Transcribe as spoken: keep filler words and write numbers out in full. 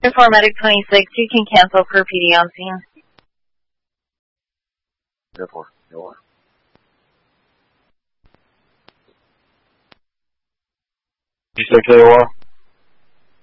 four Medic twenty-six, you can cancel for P D on scene. Go for it. Go on. P six A O R.